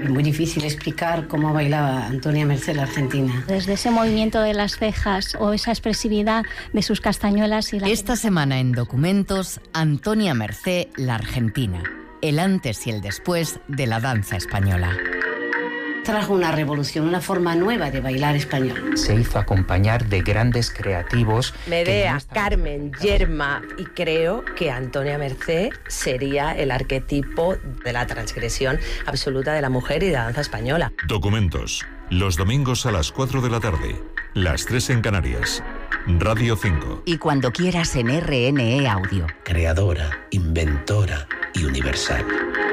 Es muy difícil explicar cómo bailaba Antonia Mercé la argentina. Desde ese movimiento de las cejas o esa expresividad de sus castañuelas y Esta semana en Documentos, Antonia Mercé la argentina. El antes y el después de la danza española. Trajo una revolución, una forma nueva de bailar español. Se hizo acompañar de grandes creativos. Medea, Carmen, Yerma, y creo que Antonia Mercé sería el arquetipo de la transgresión absoluta de la mujer y de la danza española. Documentos, los domingos a las 4 de la tarde, las 3 en Canarias. Radio 5. Y cuando quieras en RNE Audio. Creadora, inventora y universal.